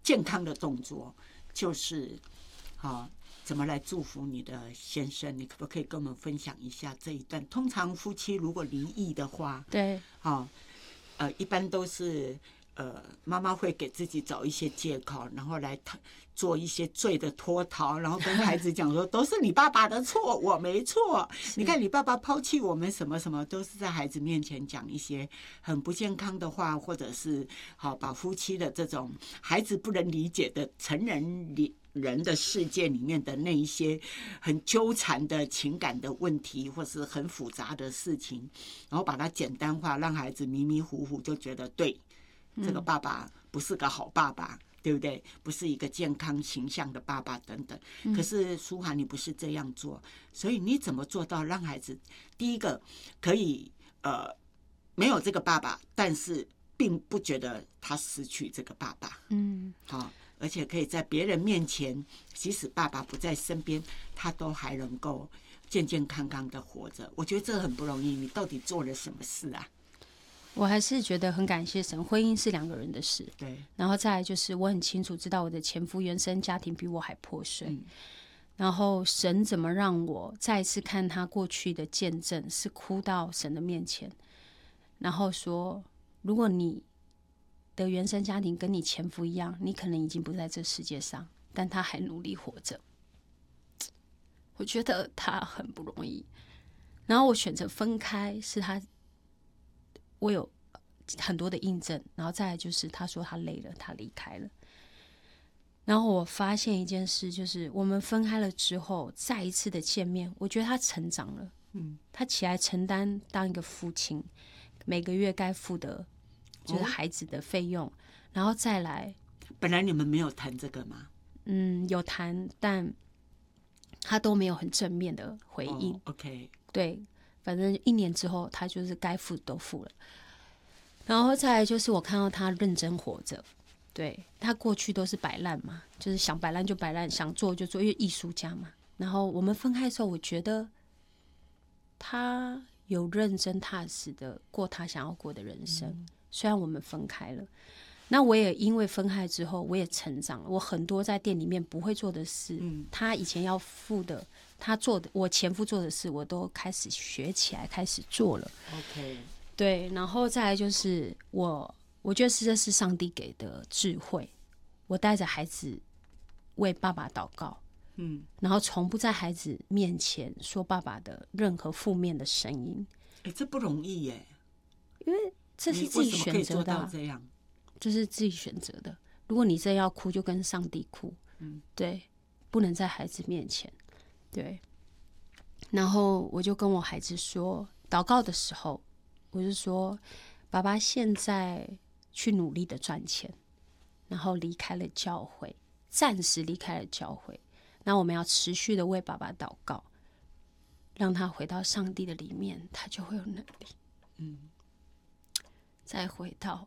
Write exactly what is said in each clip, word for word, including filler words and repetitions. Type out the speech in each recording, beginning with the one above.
健康的动作，就是好。怎么来祝福你的先生？你可不可以跟我们分享一下这一段？通常夫妻如果离异的话， 对， 好，呃，一般都是呃，妈妈会给自己找一些借口，然后来做一些罪的脱逃，然后跟孩子讲说，都是你爸爸的错，我没错。你看你爸爸抛弃我们什么什么，都是在孩子面前讲一些很不健康的话，或者是好把夫妻的这种孩子不能理解的成人理。人的世界里面的那一些很纠缠的情感的问题，或是很复杂的事情，然后把它简单化，让孩子迷迷糊糊就觉得对，这个爸爸不是个好爸爸，对不对？不是一个健康形象的爸爸等等。可是舒华你不是这样做，所以你怎么做到让孩子第一个可以呃没有这个爸爸，但是并不觉得他失去这个爸爸？嗯，好。而且可以在别人面前，即使爸爸不在身边，他都还能够健健康康的活着。我觉得这很不容易。你到底做了什么事啊？ 我还是觉得很感谢神，婚姻是两个人的事。 对， 然后再来就是我很清楚知道我的前夫原生家庭比我还破碎。嗯，然后神怎么让我再一次看他过去的见证，是哭到神的面前，然后说，如果你的原生家庭跟你前夫一样，你可能已经不在这世界上，但他还努力活着。我觉得他很不容易。然后我选择分开，是他，我有很多的印证。然后再来就是他说他累了，他离开了。然后我发现一件事，就是我们分开了之后，再一次的见面，我觉得他成长了。嗯，他起来承担当一个父亲，每个月该付的就是孩子的费用，哦，然后再来。 本来你们没有谈这个吗？ 嗯，有谈，但他都没有很正面的回应。 哦，OK， 对，反正一年之后，他就是该付都付了。然后再来就是我看到他认真活着。对，他过去都是摆烂嘛，就是想摆烂就摆烂，想做就做，因为艺术家嘛。然后我们分开的时候，我觉得他有认真踏实的过他想要过的人生。嗯，虽然我们分开了，那我也因为分开之后，我也成长了。我很多在店里面不会做的事，嗯，他以前要付的，他做的，我前夫做的事，我都开始学起来，开始做了。 OK， 对，然后再来就是我。我觉得是这是上帝给的智慧，我带着孩子为爸爸祷告，嗯，然后从不在孩子面前说爸爸的任何负面的声音。 哎，这不容易耶， 因为这是自己选择的， 这样， 这是自己选择的。如果你真要哭，就跟上帝哭，嗯，对，不能在孩子面前，对。然后我就跟我孩子说，祷告的时候，我就说，爸爸现在去努力的赚钱，然后离开了教会，暂时离开了教会。那我们要持续的为爸爸祷告，让他回到上帝的里面，他就会有能力。嗯，再回到，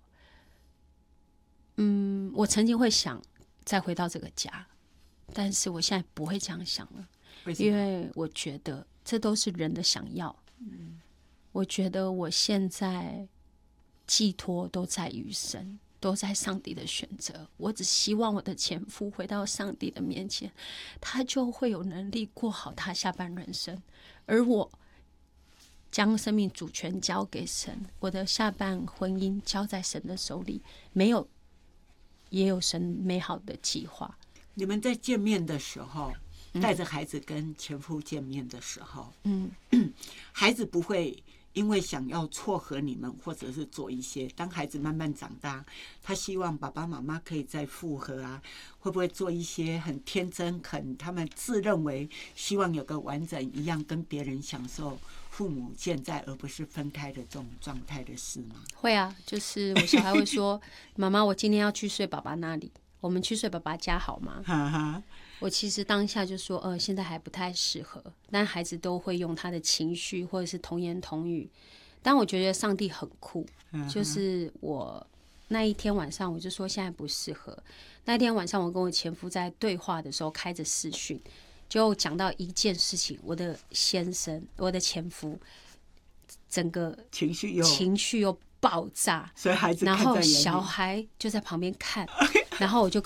嗯，我曾经会想再回到这个家，但是我现在不会这样想了，因为我觉得这都是人的想要。嗯，我觉得我现在寄托都在于神，都在上帝的选择。我只希望我的前夫回到上帝的面前，他就会有能力过好他下半人生，而我将生命主权交给神，我的下半婚姻交在神的手里，没有也有神美好的计划。 你们在见面的时候，带着孩子跟前夫见面的时候，嗯，孩子不会因为想要撮合你们，或者是做一些，当孩子慢慢长大，他希望爸爸妈妈可以再复合啊，会不会做一些很天真、很他们自认为希望有个完整一样，跟别人享受父母健在而不是分开的这种状态的事吗？ 会啊，就是我小孩会说：“妈妈，我今天要去睡爸爸那里，我们去睡爸爸家好吗？” 哈哈。 我其实当下就说，呃，现在还不太适合，但孩子都会用他的情绪或者是童言童语。但我觉得上帝很酷，就是我那一天晚上我就说现在不适合。那一天晚上我跟我前夫在对话的时候开着视讯，就讲到一件事情，我的先生，我的前夫，整个情绪又情绪又爆炸， 所以孩子看在眼里， 然后小孩就在旁边看，然后我就